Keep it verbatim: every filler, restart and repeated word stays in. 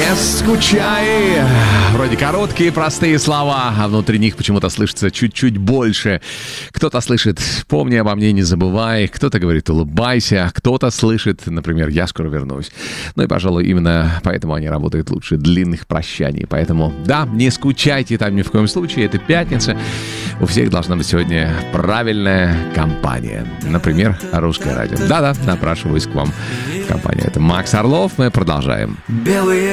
Не скучай. Вроде короткие, простые слова, а внутри них почему-то слышится чуть-чуть больше. Кто-то слышит «помни обо мне, не забывай», кто-то говорит «улыбайся», кто-то слышит, например, «я скоро вернусь». Ну и, пожалуй, именно поэтому они работают лучше длинных прощаний. Поэтому, да, не скучайте там ни в коем случае, это пятница. У всех должна быть сегодня правильная компания. Например, русское радио. Да-да, напрашиваюсь к вам в компанию. Это Макс Орлов, мы продолжаем. Белые